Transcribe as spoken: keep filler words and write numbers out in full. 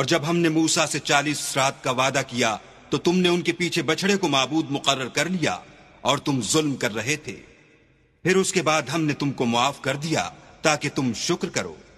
और जब हमने मूसा से चालीस रात का वादा किया तो तुमने उनके पीछे बछड़े को माबूद मुकर्रर कर लिया और तुम जुल्म कर रहे थे। फिर उसके बाद हमने तुमको मुआफ कर दिया ताकि तुम शुक्र करो।